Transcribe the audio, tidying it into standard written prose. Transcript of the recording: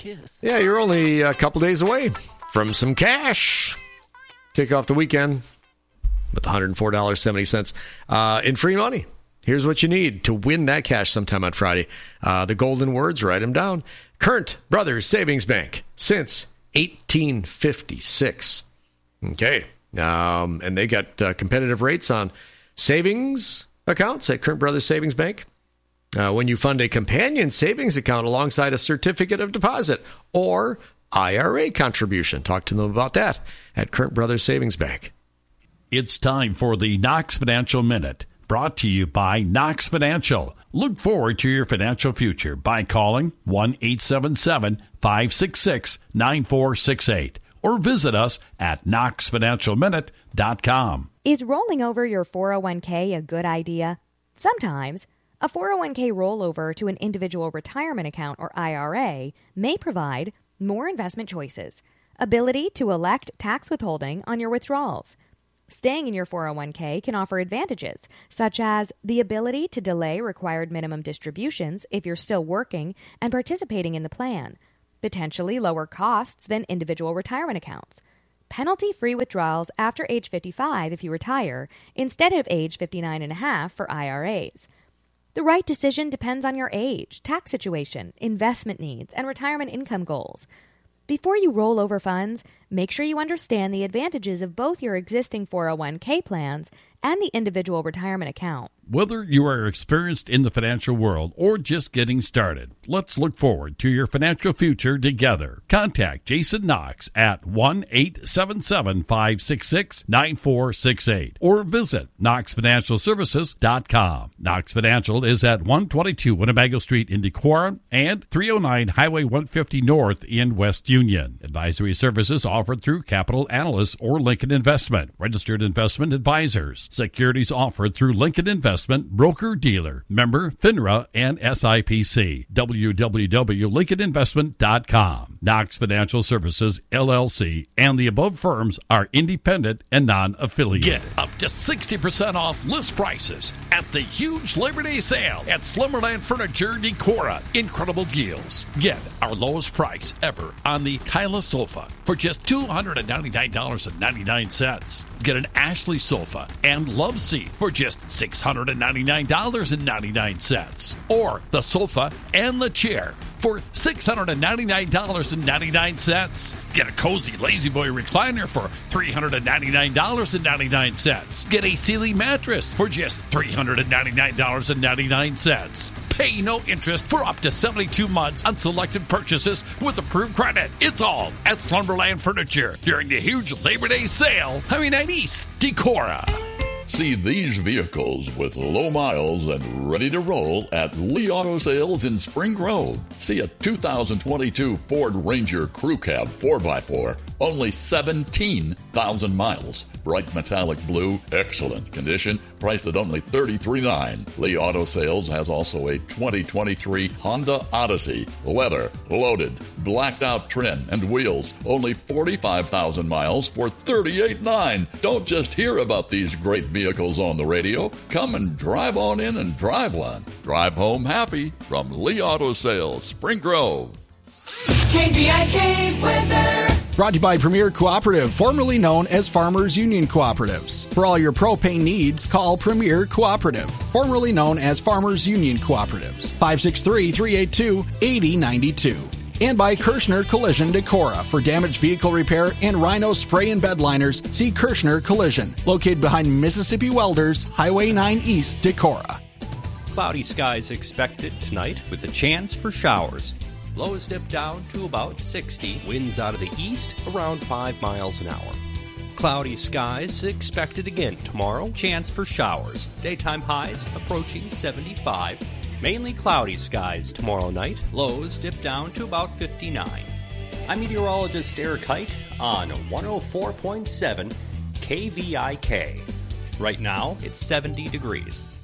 kiss. Yeah, you're only a couple days away from some cash. Kick off the weekend with $104.70 in free money. Here's what you need to win that cash sometime on Friday. The golden words, write them down. Current Brothers Savings Bank since 1856. Okay. And they got competitive rates on savings accounts at Current Brothers Savings Bank. When you fund a companion savings account alongside a certificate of deposit or IRA contribution. Talk to them about that at Current Brothers Savings Bank. It's time for the Knox Financial Minute, brought to you by Knox Financial. Look forward to your financial future by calling 1-877-566-9468 or visit us at knoxfinancialminute.com. Is rolling over your 401k a good idea? Sometimes. A 401k rollover to an individual retirement account or IRA may provide more investment choices, ability to elect tax withholding on your withdrawals. Staying in your 401k can offer advantages, such as the ability to delay required minimum distributions if you're still working and participating in the plan, potentially lower costs than individual retirement accounts, penalty-free withdrawals after age 55 if you retire, instead of age 59 and a half for IRAs. The right decision depends on your age, tax situation, investment needs, and retirement income goals. Before you roll over funds, make sure you understand the advantages of both your existing 401k plans and the individual retirement account. Whether you are experienced in the financial world or just getting started, let's look forward to your financial future together. Contact Jason Knox at 1-877-566-9468 or visit knoxfinancialservices.com. Knox Financial is at 122 Winnebago Street in Decorah and 309 Highway 150 North in West Union. Advisory services offered through Capital Analysts or Lincoln Investment, registered investment advisors. Securities offered through Lincoln Investment, broker-dealer, member FINRA and SIPC. www.lincolninvestment.com. Knox Financial Services, LLC, and the above firms are independent and non-affiliated. Get up to 60% off list prices at the huge Labor Day sale at Slumberland Furniture Decorah. Incredible deals. Get our lowest price ever on the Kyla sofa for just $299.99. Get an Ashley sofa and love seat for just $699.99. Or the sofa and the chair for $699.99. Get a cozy Lazy Boy recliner for $399.99. Get a Sealy mattress for just $399.99. Pay no interest for up to 72 months on selected purchases with approved credit. It's all at Slumberland Furniture during the huge Labor Day sale. Highway 9 East, Decorah. See these vehicles with low miles and ready to roll at Lee Auto Sales in Spring Grove. See a 2022 Ford Ranger Crew Cab 4x4, only 17,000 miles. Bright metallic blue, excellent condition, priced at only $33,900. Lee Auto Sales has also a 2023 Honda Odyssey, leather, loaded, blacked out trim and wheels, only 45,000 miles for $38,900. Don't just hear about these great vehicles on the radio. Come and drive on in and drive one. Drive home happy from Lee Auto Sales, Spring Grove. KVIK weather. Brought to you by Premier Cooperative, formerly known as Farmers Union Cooperatives. For all your propane needs, call Premier Cooperative, formerly known as Farmers Union Cooperatives. 563-382-8092. And by Kirschner Collision Decorah. For damaged vehicle repair and Rhino spray and bed liners, see Kirschner Collision, located behind Mississippi Welders, Highway 9 East, Decorah. Cloudy skies expected tonight with a chance for showers. Lows dip down to about 60. Winds out of the east around 5 miles an hour. Cloudy skies expected again tomorrow. Chance for showers. Daytime highs approaching 75. Mainly cloudy skies tomorrow night. Lows dip down to about 59. I'm meteorologist Eric Height on 104.7 KVIK. Right now, it's 70 degrees.